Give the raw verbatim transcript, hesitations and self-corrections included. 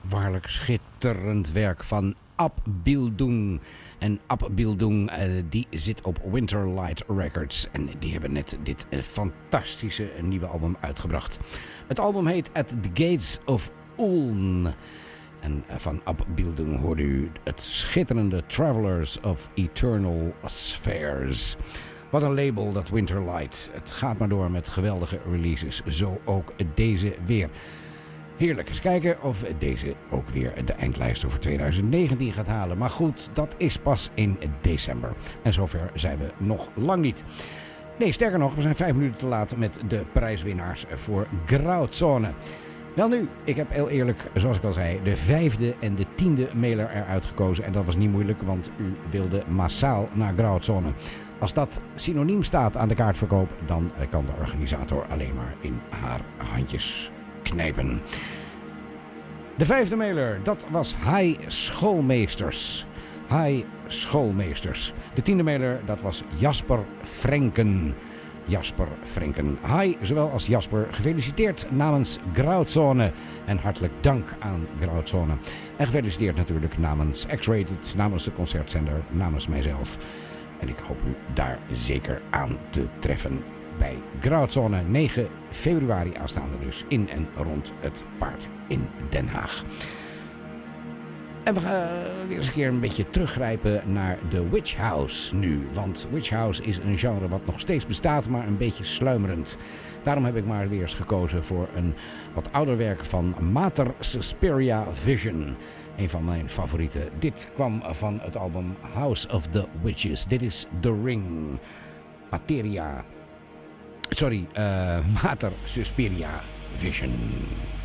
waarlijk schitterend werk van Ab Bildung. En Ab Bildung uh, die zit op Winterlight Records. En die hebben net dit uh, fantastische nieuwe album uitgebracht. Het album heet At the Gates of Ulm. En uh, van Ab Bildung hoorde u het schitterende Travelers of Eternal Spheres. Wat een label, dat Winterlight. Het gaat maar door met geweldige releases. Zo ook deze weer. Heerlijk. Eens kijken of deze ook weer de eindlijst over twintig negentien gaat halen. Maar goed, dat is pas in december. En zover zijn we nog lang niet. Nee, sterker nog, we zijn vijf minuten te laat met de prijswinnaars voor Grauzone. Wel nu, ik heb heel eerlijk, zoals ik al zei, de vijfde en de tiende mailer eruit gekozen. En dat was niet moeilijk, want u wilde massaal naar Grauzone. Als dat synoniem staat aan de kaartverkoop, dan kan de organisator alleen maar in haar handjes knijpen. De vijfde mailer, dat was Hi Schoolmeesters. Hi Schoolmeesters. De tiende mailer, dat was Jasper Frenken. Jasper Frenken. Hi, zowel als Jasper, gefeliciteerd namens Grauzone. En hartelijk dank aan Grauzone. En gefeliciteerd natuurlijk namens X-Rated, namens de concertzender, namens mijzelf. En ik hoop u daar zeker aan te treffen bij Grauzone, negen februari aanstaande dus, in en rond het Paard in Den Haag. En we gaan weer eens een keer een beetje teruggrijpen naar de Witch House nu. Want Witch House is een genre wat nog steeds bestaat, maar een beetje sluimerend. Daarom heb ik maar weer eens gekozen voor een wat ouder werk van Mater Suspiria Vision. Een van mijn favorieten. Dit kwam van het album House of the Witches. Dit is The Ring. Materia. Sorry, uh, Mater Suspiria Vision.